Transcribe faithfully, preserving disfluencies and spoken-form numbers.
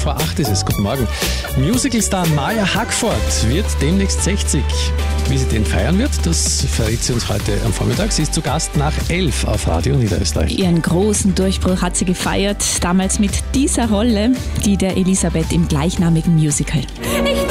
vor acht ist es. Guten Morgen. Musicalstar Maya Hackford wird demnächst sechzig. Wie sie den feiern wird, das verrät sie uns heute am Vormittag. Sie ist zu Gast nach elf auf Radio Niederösterreich. Ihren großen Durchbruch hat sie gefeiert, damals mit dieser Rolle, die der Elisabeth im gleichnamigen Musical. Ich